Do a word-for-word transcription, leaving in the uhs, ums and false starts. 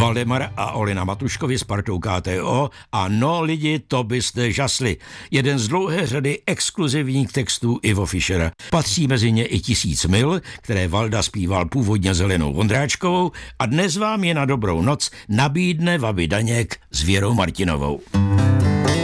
Valdemar a Olina Matuškovi s partou K T O a no lidi, to byste žasli. Jeden z dlouhé řady exkluzivních textů Ivo Fischera. Patří mezi ně i Tisíc mil, které Valda zpíval původně Zelenou Vondráčkovou a dnes vám je na dobrou noc nabídne Vaby Daněk s Věrou Martinovou.